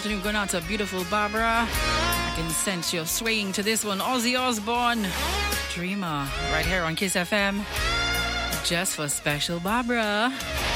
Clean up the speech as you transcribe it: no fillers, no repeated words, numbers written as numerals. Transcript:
Going out to beautiful Barbara. I can sense you're swaying to this one. Ozzy Osbourne, Dreamer, right here on Kiss FM. Just for special Barbara.